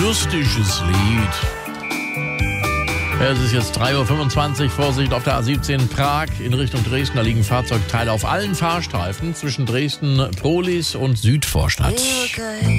lustiges Lied. Es ist jetzt 3:25 Uhr, Vorsicht auf der A17 Prag in Richtung Dresden. Da liegen Fahrzeugteile auf allen Fahrstreifen zwischen Dresden, Polis und Südvorstadt.